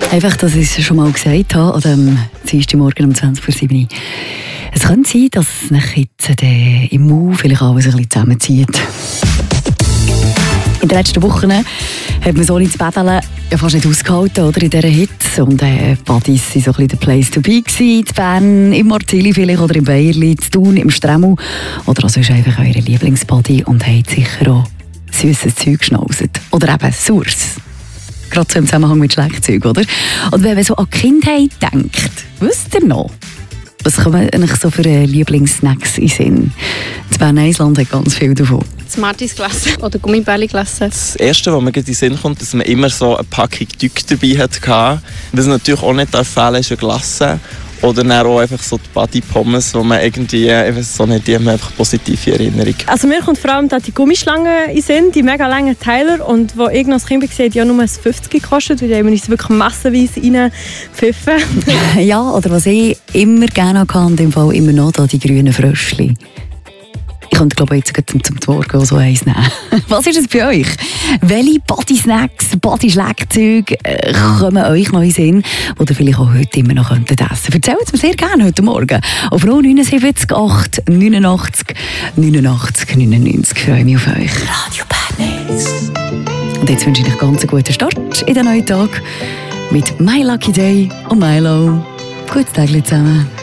Einfach, dass ich es schon mal gesagt habe, an dem Dienstagmorgen um 20:07 Uhr. Es könnte sein, dass sich jetzt im Mund vielleicht alles ein bisschen zusammenzieht. In den letzten Wochen hat man so nicht zu betteln fast nicht ausgehalten, oder, in dieser Hitze. Und Buddies waren so ein bisschen der Place to be gewesen. In Bern, im Marzili vielleicht oder im Bayerli, in Thun, im Stremmel. Oder also ist einfach eure Lieblingsbuddy und habt sicher auch süßes Zeug geschnauset. Oder eben Saures. Gerade so im Zusammenhang mit Schlagzeug, oder? Und wenn man so an die Kindheit denkt, wisst ihr noch? Was kommen eigentlich so für Lieblingssnacks in den Sinn? Das Bern-Eisland hat ganz viel davon. Smarties-Glasse oder Gummibärli-Glasse. Das Erste, was mir in den Sinn kommt, dass man immer so eine Packung Dück dabei hatte. Was natürlich auch nicht fehlen ist eine Glasse. Oder dann auch einfach so die Buddy-Pommes, wo man irgendwie, ich weiß nicht, die haben einfach positive Erinnerungen. Also mir kommt vor allem die Gummischlangen in den Sinn, die mega langen Teiler. Und wo ich noch als Kind war, die ja nur 50 gekostet, weil die haben uns wirklich massenweise reingepfiffen. Ja, oder was ich immer gerne hatte, in dem Fall immer noch, die grünen Fröschli. Ich könnte, glaube ich, jetzt zum Morgen so eins nehmen. Was ist es bei euch? Welche Body-Snacks, Body-Schlagzeuge kommen euch noch in den Sinn, die ihr vielleicht auch heute immer noch essen könntet? Erzählt es mir sehr gerne heute Morgen. Auf 079 8 89 89 99. Freue mich auf euch. Radio Bern. Und jetzt wünsche ich euch ganz einen guten Start in den neuen Tag mit My Lucky Day und Milo. Gutes Tag zusammen.